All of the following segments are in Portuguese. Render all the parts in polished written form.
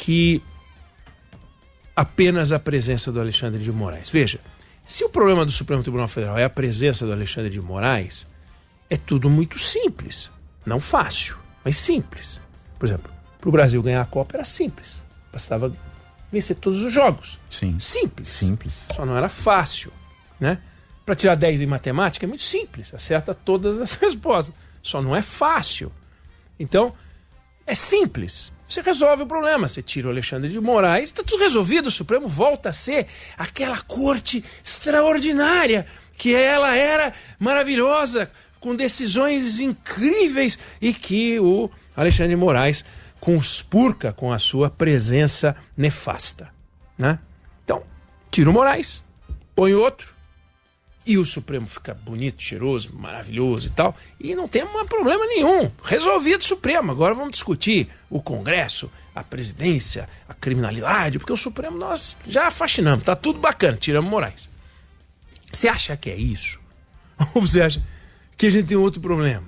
que apenas a presença do Alexandre de Moraes. Veja, se o problema do Supremo Tribunal Federal é a presença do Alexandre de Moraes, é tudo muito simples. Não fácil, mas simples. Por exemplo, para o Brasil ganhar a Copa era simples. Bastava vencer todos os jogos. Sim. Simples. Só não era fácil, né? Para tirar 10 em matemática é muito simples. Acerta todas as respostas. Só não é fácil. Então, é simples. Você resolve o problema. Você tira o Alexandre de Moraes, está tudo resolvido. O Supremo volta a ser aquela corte extraordinária que ela era, maravilhosa, com decisões incríveis, e que o Alexandre de Moraes conspurca com a sua presença nefasta, né? Então, tira o Moraes, põe outro, e o Supremo fica bonito, cheiroso, maravilhoso e tal, e não tem problema nenhum. Resolvido o Supremo. Agora vamos discutir o Congresso, a presidência, a criminalidade, porque o Supremo nós já fascinamos, tá tudo bacana, tiramos Moraes. Você acha que é isso? Ou você acha que a gente tem outro problema?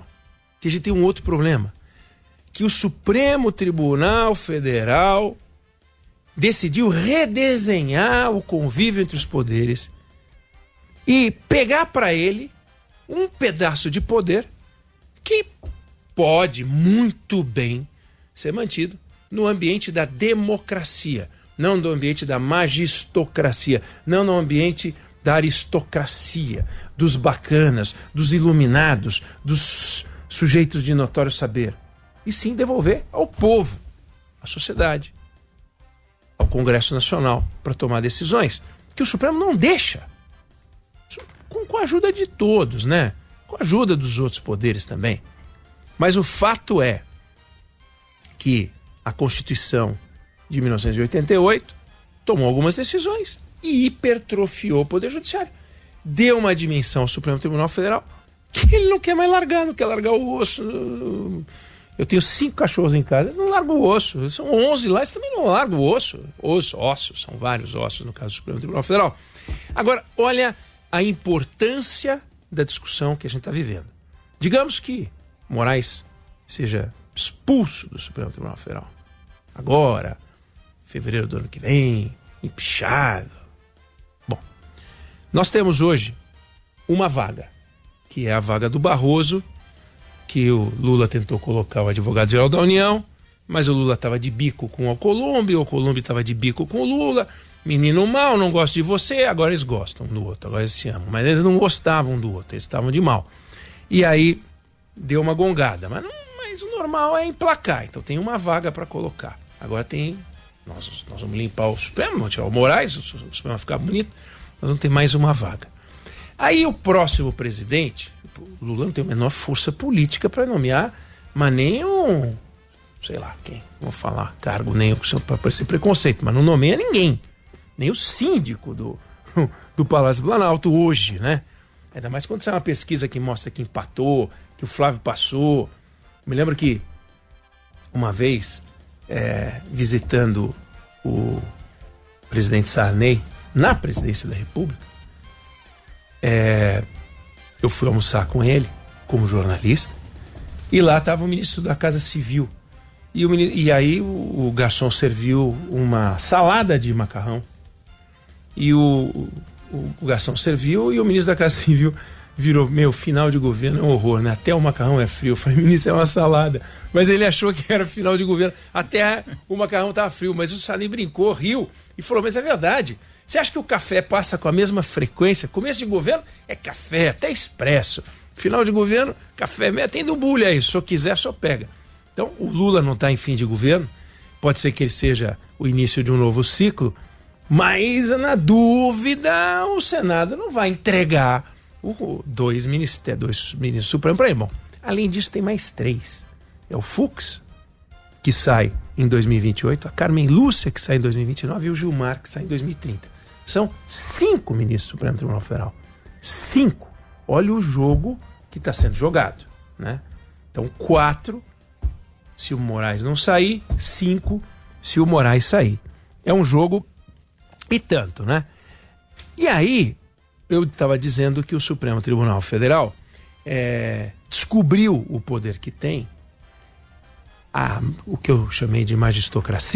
Que o Supremo Tribunal Federal decidiu redesenhar o convívio entre os poderes e pegar para ele um pedaço de poder que pode muito bem ser mantido no ambiente da democracia, não no ambiente da magistocracia, não no ambiente da aristocracia, dos bacanas, dos iluminados, dos sujeitos de notório saber, e sim devolver ao povo, à sociedade, ao Congresso Nacional, para tomar decisões que o Supremo não deixa. Com a ajuda de todos, né? Com a ajuda dos outros poderes também. Mas o fato é que a Constituição de 1988 tomou algumas decisões e hipertrofiou o Poder Judiciário. Deu uma dimensão ao Supremo Tribunal Federal que ele não quer mais largar, não quer largar o osso. Eu tenho 5 cachorros em casa, eles não largam o osso. São 11 lá, eles também não largam o osso. Ossos, são vários ossos no caso do Supremo Tribunal Federal. Agora, olha a importância da discussão que a gente está vivendo. Digamos que Moraes seja expulso do Supremo Tribunal Federal. Agora, fevereiro do ano que vem, empichado. Bom, nós temos hoje uma vaga, que é a vaga do Barroso, que o Lula tentou colocar o advogado-geral da União, mas o Lula estava de bico com o Alcolumbre estava de bico com o Lula. Menino mal, não gosto de você, agora eles gostam do outro, agora eles se amam. Mas eles não gostavam do outro, eles estavam de mal. E aí deu uma gongada, mas o normal é emplacar, então tem uma vaga para colocar. Agora tem, nós vamos limpar o Supremo, vamos tirar o Moraes, o Supremo vai ficar bonito, nós vamos ter mais uma vaga. Aí o próximo presidente, o Lula não tem a menor força política para nomear, mas nem sei lá quem, vou falar cargo, nem para parecer preconceito, mas não nomeia ninguém. Nem o síndico do Palácio do Planalto hoje, né? Ainda mais quando sai uma pesquisa que mostra que empatou, que o Flávio passou. Me lembro que uma vez, visitando o presidente Sarney na presidência da República, eu fui almoçar com ele como jornalista, e lá estava o ministro da Casa Civil. E aí o garçom serviu uma salada de macarrão. E o garçom serviu e o ministro da Casa Civil virou: meu, final de governo é um horror, né? Até o macarrão é frio. Eu falei: ministro, é uma salada. Mas ele achou que era final de governo, até o macarrão estava frio. Mas o Sarney brincou, riu e falou: mas é verdade. Você acha que o café passa com a mesma frequência? Começo de governo é café, até expresso. Final de governo, café, tem do bulha aí. Se o quiser, só pega. Então, o Lula não está em fim de governo. Pode ser que ele seja o início de um novo ciclo. Mas, na dúvida, o Senado não vai entregar dois ministros supremos para ele. Bom, além disso, tem mais 3. É o Fux, que sai em 2028, a Carmen Lúcia, que sai em 2029, e o Gilmar, que sai em 2030. São 5 ministros do Supremo Tribunal Federal. 5. Olha o jogo que está sendo jogado, né? Então, 4, se o Moraes não sair. 5, se o Moraes sair. É um jogo e tanto, né? E aí, eu estava dizendo que o Supremo Tribunal Federal descobriu o poder que tem, o que eu chamei de magistocracia,